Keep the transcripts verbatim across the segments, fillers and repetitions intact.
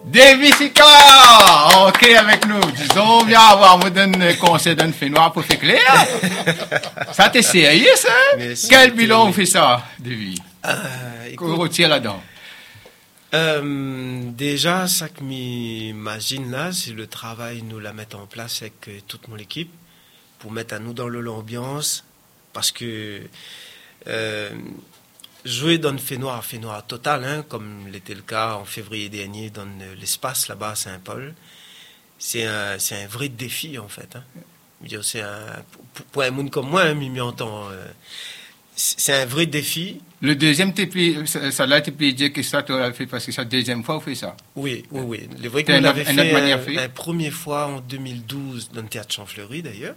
David Sika, ok avec nous. Disons, viens avoir moi d'un conseil d'un fait noir pour faire clair. Ça t'est sérieux, ça? Merci. Quel bilan on fait ça, David? Euh, Qu'on retire là-dedans. Euh, déjà, ça que m'imagine là, c'est le travail, nous la mettre en place avec euh, toute mon équipe pour mettre à nous dans l'ambiance, parce que euh, jouer dans le fait noir, fait noir total, hein, comme l'était le cas en février dernier dans l'espace là-bas à Saint-Paul, c'est un, c'est un vrai défi en fait. Hein. C'est un, pour, pour un monde comme moi, hein, m'y entend. Euh, c'est un vrai défi. Le deuxième, ça, ça l'a été plaidé que ça, tu l'as fait parce que c'est la deuxième fois, on fait ça. Oui, oui, oui. C'est vrai qu'on l'avait fait un, fait la première fois en deux mille douze dans le théâtre Champfleury d'ailleurs.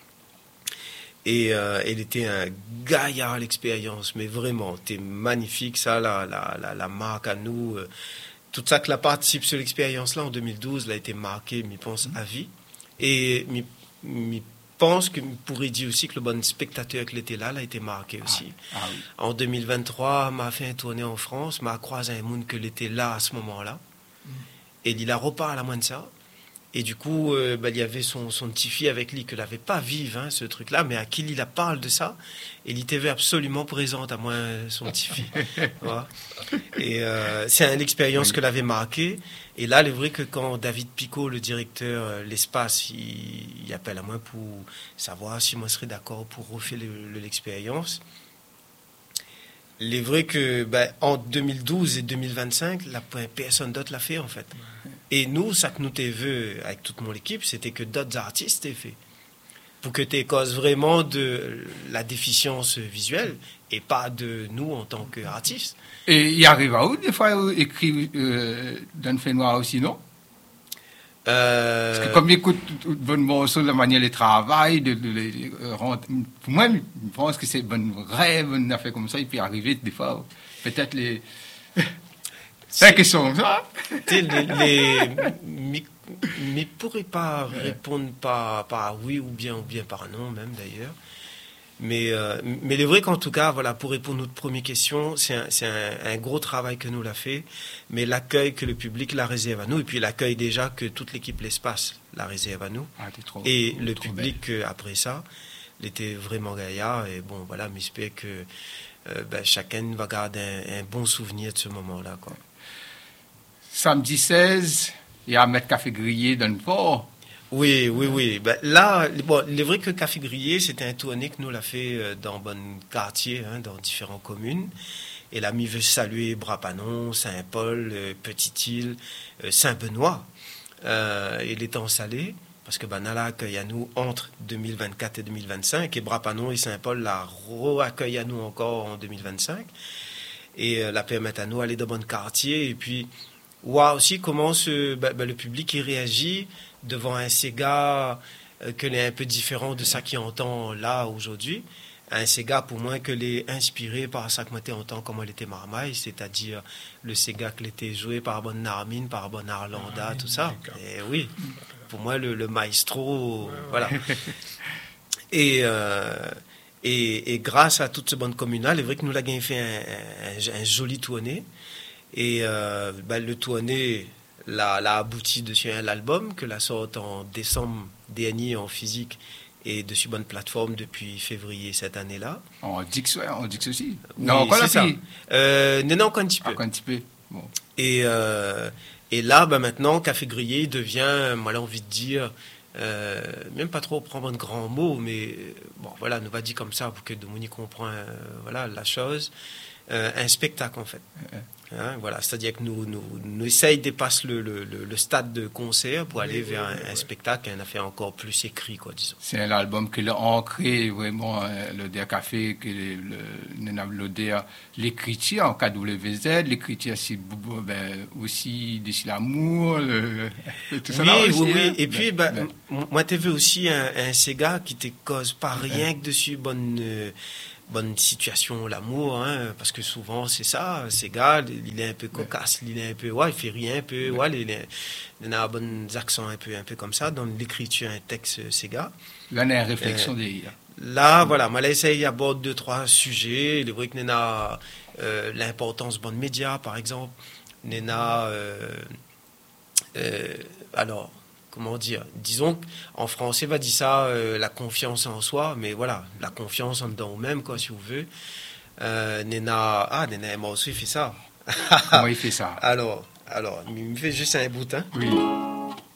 Et euh, elle était un gaillard l'expérience, mais vraiment, c'était magnifique ça, la, la, la, la marque à nous. Euh, tout ça que la participe sur l'expérience-là en deux mille douze, elle a été marquée, je pense, à vie. Et je pense que je pourrais dire aussi que le bon spectateur qui était là, là a été marqué aussi. Ah, ah oui. En deux mille vingt-trois, m'a fait un tournée en France, m'a croisé un monde qui était là à ce moment-là. Mm. Et il a reparlé à moins de ça. Et du coup, euh, bah, il y avait son, son petit-fils avec lui, que n'avait pas vive, hein, ce truc-là, mais à qui il a parlé de ça. Et il était absolument présent à moi, son petit-fils. Voilà. Et euh, c'est une expérience oui. que l'avait marqué. Et là, il est vrai que quand David Picot, le directeur euh, l'espace, il, il appelle à moi pour savoir si moi serais d'accord pour refaire le, l'expérience. Il est vrai que ben, en deux mille douze et deux mille vingt-cinq, la, personne d'autre l'a fait en fait. Et nous, ça que nous t'ai vu avec toute mon équipe, c'était que d'autres artistes t'aient fait. Pour que tu causes vraiment de la déficience visuelle et pas de nous en tant qu'artistes. Et il arrive à où des fois écrire euh, dans le fait noir aussi, non? Euh... Parce que comme j'écoute bon morceau, la manière de travail, de, de, de, de rendre, pour moi, je pense que c'est une vraie bonne affaire comme ça. Il peut arriver des fois, peut-être les. C'est la question, ça. Les, les, mais ne pourrais pas répondre par, par oui ou bien ou bien par non, même d'ailleurs. Mais, euh, mais il est vrai qu'en tout cas, voilà, pour répondre à notre première question, c'est un, c'est un, un gros travail que nous l'a fait, mais l'accueil que le public la réserve à nous, et puis l'accueil déjà que toute l'équipe L'Espace la réserve à nous, ah, trop, et trop, le trop public euh, après ça, il était vraiment gaillard, et bon, voilà, j'espère que euh, ben, chacun va garder un, un bon souvenir de ce moment-là, quoi. Samedi seize, il y a un mètre café grillé dans le port. Oui, oui, oui. Ben, là, bon, il est vrai que Café Grillé, c'était un tournée que nous l'a fait dans bon quartier, hein, dans différentes communes. Et l'ami veut saluer Brapanon, Saint-Paul, euh, Petite-Île, euh, Saint-Benoît. Euh, et les temps salés, parce que ben, là, accueille à nous entre deux mille vingt-quatre et deux mille vingt-cinq, et Brapanon et Saint-Paul la re-accueillent à nous encore en deux mille vingt-cinq. Et euh, la permettent à nous aller dans bon quartier. Et puis, voir aussi comment ce, ben, ben, le public y réagit devant un Sega euh, que l'est un peu différent de ça qu'il entend là aujourd'hui. Un Sega pour moi que l'est inspiré par ça que moi entend comme elle était Marmaille, c'est-à-dire le Sega qui était joué par bonne Narmine, par bonne Arlanda, tout ça. Et oui, pour moi le, le maestro, voilà. Et, euh, et, et grâce à toute ce bande communale, il est vrai que nous l'avons fait un, un, un joli tournée. Et euh, ben, le tournée l'a, l'a abouti dessus un album que la sorte en décembre dernier en physique et dessus bonne plateforme depuis février cette année-là. En Dix, on dit que aussi. Oui, non, encore la fille. Euh, non, non, un petit peu. Ah, un petit peu. Bon. Et, euh, et là, ben, maintenant, Café Grillé devient, moi, j'ai envie de dire, euh, même pas trop prendre un grand mot, mais bon, voilà, nous va dire comme ça pour que Dominique comprenne euh, voilà, la chose. Euh, un spectacle, en fait. Euh, Hein, voilà, c'est-à-dire que nous, nous, nous essayons de dépasser le, le, le stade de concert pour aller vers un, un spectacle, un affaire encore plus écrit, quoi, disons. C'est l'album qui l'a ancré vraiment, le D R Café, que le l'écriture en K W Z, l'écriture c'est ben, aussi d'ici l'amour, le, tout ça. Oui, là aussi, oui, oui. Hein. Et puis, ben, ben. moi, tu vu aussi un, un Sega qui te cause pas rien que dessus, bonne. Euh, bonne situation, l'amour, hein, parce que souvent c'est ça, c'est gars, il est un peu cocasse, il est un peu, ouais, il fait rien un peu, ouais, il, est, il a un bon accent un peu, un peu comme ça, dans l'écriture, un texte, c'est gars. Là, il y a une réflexion euh, des... Là, mmh. voilà, moi, là, il aborde deux, trois sujets, il est vrai que il y a euh, l'importance de bons médias, par exemple, il y a euh, euh, alors, comment dire, disons qu'en français, on va dire ça, euh, la confiance en soi, mais voilà, la confiance en dedans même, quoi, si vous voulez. Euh, Nena, ah, Nena, moi aussi, il fait ça. Comment il fait ça? Alors, alors, il me fait juste un bout, hein. Oui.